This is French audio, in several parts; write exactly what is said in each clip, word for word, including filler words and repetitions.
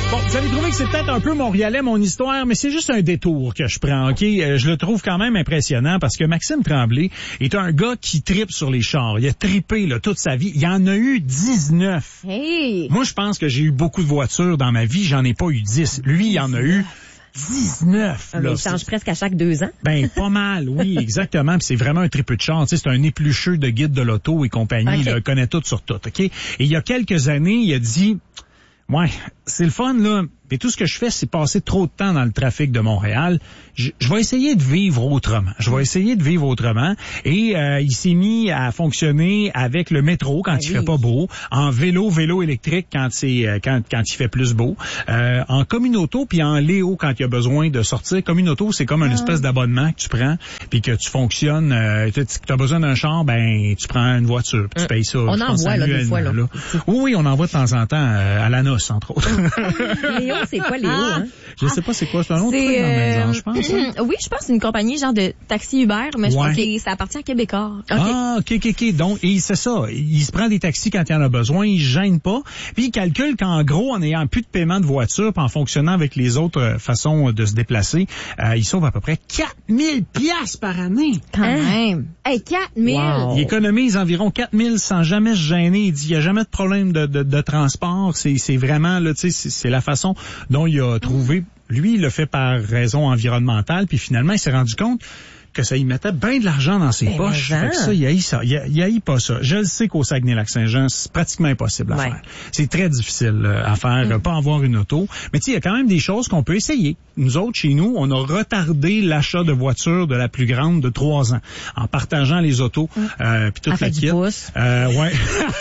Bon, vous allez trouver que c'est peut-être un peu montréalais, mon histoire, mais c'est juste un détour que je prends, OK? Euh, je le trouve quand même impressionnant parce que Maxime Tremblay est un gars qui tripe sur les chars. Il a trippé là, toute sa vie. Il en a eu dix-neuf. Hey! Moi, je pense que j'ai eu beaucoup de voitures dans ma vie. J'en ai pas eu dix. Lui, il en a eu dix-neuf. Ah, mais il change presque à chaque deux ans. Ben, pas mal, oui, exactement. Puis c'est vraiment un tripeux de char. Tu sais, c'est un éplucheux de guide de l'auto et compagnie. Okay. Il connaît tout sur tout, OK? Et il y a quelques années, il a dit... Ouais, c'est le fun, là. Mais tout ce que je fais, c'est passer trop de temps dans le trafic de Montréal. Je, je vais essayer de vivre autrement. Je vais essayer de vivre autrement. Et euh, il s'est mis à fonctionner avec le métro quand ah, il oui. fait pas beau, en vélo, vélo électrique quand c'est euh, quand quand il fait plus beau, euh, en communauto puis en Léo quand il y a besoin de sortir. Communauto, c'est comme une ah. espèce d'abonnement que tu prends puis que tu fonctionnes. Euh, tu as besoin d'un char, ben tu prends une voiture, puis tu payes ça. On en voit là des fois là. là. Oui, oui, on en voit de temps en temps euh, à la noce entre autres. Léo, c'est quoi Léo ah. hein? Je sais pas c'est quoi, c'est un autre truc dans la maison, je pense. Hein? Oui, je pense que c'est une compagnie genre de taxi Uber, mais je ouais. pense que ça appartient à Québécois. Okay. Ah, OK, OK, OK. Donc, et c'est ça. Il se prend des taxis quand il en a besoin, il se gêne pas. Puis il calcule qu'en gros, en ayant plus de paiement de voiture, puis en fonctionnant avec les autres euh, façons de se déplacer, euh, il sauve à peu près quatre mille piastres par année. Quand hein? même. Hey, quatre mille! Wow. Il économise environ quatre mille sans jamais se gêner. Il dit, il n'y a jamais de problème de, de, de transport. C'est, c'est vraiment, là, tu sais, c'est, c'est la façon dont il a trouvé. Lui, il l'a fait par raison environnementale, puis finalement, il s'est rendu compte que ça y mettait bien de l'argent dans ses ben poches. Fait que ça, il haït ça. Il, il haït pas ça. Je le sais qu'au Saguenay-Lac-Saint-Jean, c'est pratiquement impossible à ouais. faire. C'est très difficile euh, à faire, mm. pas avoir une auto. Mais tu sais, il y a quand même des choses qu'on peut essayer. Nous autres, chez nous, on a retardé l'achat de voitures de la plus grande de trois ans en partageant les autos, mm. euh, puis toute la kit. Euh, ouais.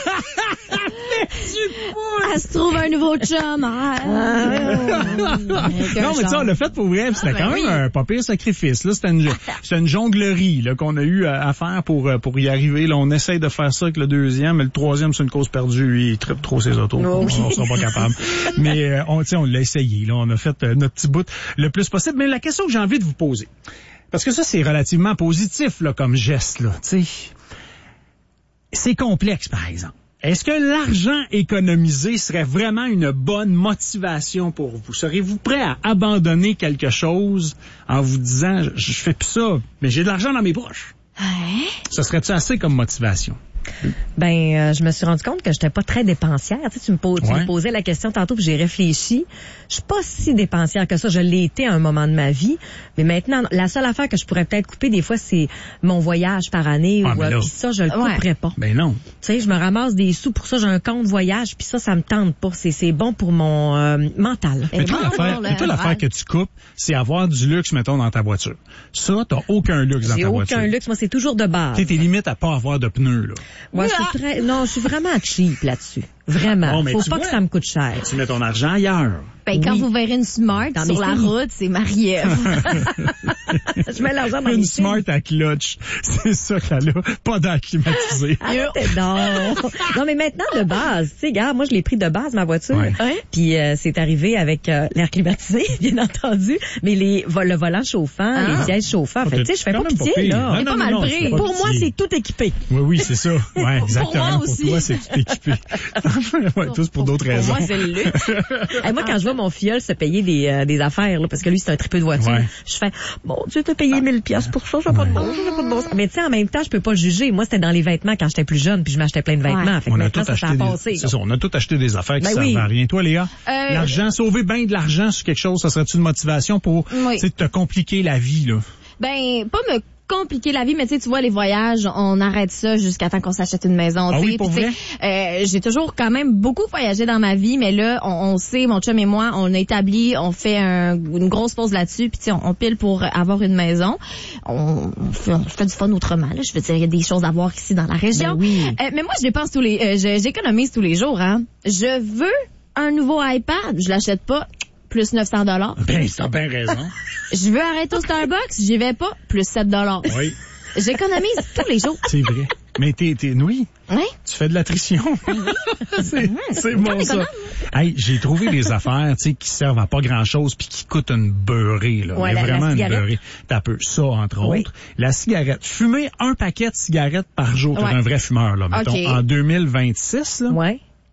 Elle se trouve un nouveau chum. Ah, non, mais tu sais, on l'a fait pour vrai, c'était ah, ben quand même oui. un pas pire sacrifice. Là, c'était une, c'était une jonglerie là, qu'on a eu à, à faire pour, pour y arriver. Là, on essaye de faire ça avec le deuxième, mais le troisième, c'est une cause perdue. Il trippe trop ses autos. Oh, oui. On ne sera pas capable. Mais euh, on, on l'a essayé. Là, on a fait euh, notre petit bout le plus possible. Mais la question que j'ai envie de vous poser, parce que ça, c'est relativement positif là, comme geste. Là, tu sais, c'est complexe, par exemple. Est-ce que l'argent économisé serait vraiment une bonne motivation pour vous? Serez-vous prêt à abandonner quelque chose en vous disant, je, je fais plus ça, mais j'ai de l'argent dans mes poches? Ouais. Ça serait-tu assez comme motivation? Ben, euh, je me suis rendu compte que j'étais pas très dépensière. Tu sais, tu me, poses, tu ouais. me posais la question tantôt, puis j'ai réfléchi. Je suis pas si dépensière que ça. Je l'ai été à un moment de ma vie, mais maintenant, la seule affaire que je pourrais peut-être couper des fois, c'est mon voyage par année. Ah, ou euh, puis ça, je le ouais. couperais pas. Ben non. Tu sais, je me ramasse des sous pour ça. J'ai un compte voyage, puis ça, ça me tente pas. C'est, c'est bon pour mon euh, mental. Mais toi, l'affaire, mais toi, l'affaire que tu coupes, c'est avoir du luxe, mettons, dans ta voiture. Ça, t'as aucun luxe dans j'ai ta voiture. J'ai aucun luxe. Moi, c'est toujours de base. Tu sais, t'es limite à pas avoir de pneus, là. Moi, je suis très, non, je suis vraiment cheap là-dessus. Vraiment. Bon, faut pas vois, que ça me coûte cher. Tu mets ton argent ailleurs. Ben, oui. Quand vous verrez une Smart dans sur la filles. Route, c'est Marie-Ève. Je mets l'argent dans une les Smart filles. À clutch. C'est ça qu'elle a. Pas d'air climatisé. non. Non, mais maintenant, de base, tu sais, gars, moi, je l'ai pris de base, ma voiture. Ouais. Puis, euh, c'est arrivé avec euh, l'air climatisé, bien entendu. Mais les, le volant chauffant, ah. les sièges chauffants. Fait, tu sais, je fais pas pitié, pas là. On est pas mal pris. Pour moi, c'est tout équipé. Oui, oui, c'est ça. Ouais, exactement. Pour moi pour aussi. toi, c'est tout équipé. Ouais, tous pour, pour d'autres pour raisons. Moi, c'est le luxe. hey, moi, quand je vois mon filleul se payer des, euh, des affaires, là, parce que lui, c'est un tripeux de voiture, ouais. je fais, mon Dieu, t'as payé mille piastres pour ça, j'ai ouais. pas de bon, j'ai pas de bon. Mais tu sais, en même temps, je peux pas le juger. Moi, c'était dans les vêtements quand j'étais plus jeune, puis je m'achetais plein de vêtements. Ouais. Fait que on a maintenant, tout ça, acheté ça a des, passé. c'est ça, on a tout acheté des affaires qui ben servent oui. à rien. Toi, Léa, euh, l'argent, sauver bien de l'argent sur quelque chose, ça serait-tu une motivation pour oui. te compliquer la vie, là? Ben, pas me compliquer la vie, mais tu sais, tu vois, les voyages, on arrête ça jusqu'à temps qu'on s'achète une maison. Ah oui, pour vrai? Euh, j'ai toujours quand même beaucoup voyagé dans ma vie, mais là, on, on sait, mon chum et moi, on a établi, on fait un, une grosse pause là-dessus, puis tu sais, on, on pile pour avoir une maison. On, on, fait, on fait du fun autrement. Là. Je veux dire, il y a des choses à voir ici dans la région. Ben oui. Euh, mais moi, je dépense tous les, euh, je, j'économise tous les jours. Hein. Je veux un nouveau iPad, je l'achète pas. Plus neuf cents dollars. Ben, t'as bien raison. Je veux arrêter au Starbucks, j'y vais pas, plus sept dollars. Oui. J'économise tous les jours. C'est vrai. Mais t'es, t'es, oui. Oui. Tu fais de l'attrition. c'est, c'est bon, ça. Hey, j'ai trouvé des affaires, tu sais, qui servent à pas grand chose puis qui coûtent une beurrée, là. Ouais, Mais la, vraiment la une beurrée. T'as peu. Ça, entre oui. autres. La cigarette. Fumer un paquet de cigarettes par jour. T'es ouais. un vrai fumeur, là. Mettons, okay. en deux mille vingt-six, là. Ouais.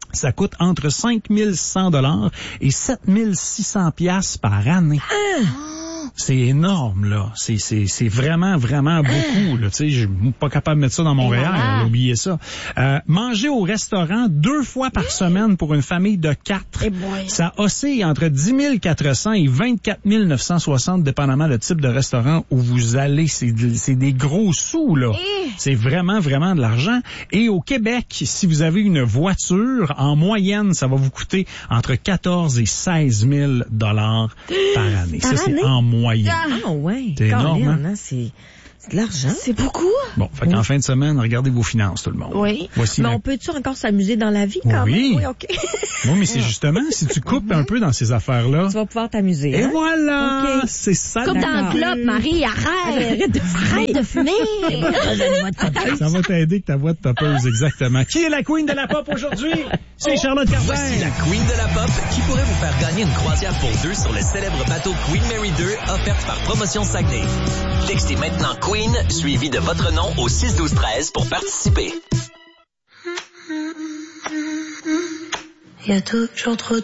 Ça coûte entre cinq mille cent dollars et sept mille six cents piastres par année. Ah! C'est énorme, là. C'est, c'est, c'est vraiment, vraiment beaucoup, là. Tu sais, je suis pas capable de mettre ça dans mon réel. Oubliez ça. Euh, manger au restaurant deux fois par semaine pour une famille de quatre. Ça oscille entre dix mille quatre cents et vingt-quatre mille neuf cent soixante, dépendamment du type de restaurant où vous allez. C'est, c'est des gros sous, là. C'est vraiment, vraiment de l'argent. Et au Québec, si vous avez une voiture, en moyenne, ça va vous coûter entre quatorze et seize mille dollars par année. Par ça, année? c'est en moyenne. Ah ouais. C'est énorme, hein? hein? C'est, c'est de l'argent. C'est beaucoup. Bon, fait qu'en Oui. fin de semaine, regardez vos finances, tout le monde. Oui. Voici Mais la... on peut-tu encore s'amuser dans la vie quand Oui. même? Oui, OK. Oui, mais c'est justement, si tu coupes un peu dans ces affaires-là. Tu vas pouvoir t'amuser. Et hein? voilà! OK. C'est ça. Coupe dans D'accord. le club, Marie, arrête. Arrête de fumer. Arrête de fumer. Ça va t'aider que ta voix de toppeuse, exactement. Qui est la queen de la pop aujourd'hui? C'est Charlotte Cardin. Voici la Queen de la Pop qui pourrait vous faire gagner une croisière pour deux sur le célèbre bateau Queen Mary deux offerte par Promotion Saguenay. Textez maintenant Queen suivi de votre nom au six douze treize pour participer. Il y a toujours trop de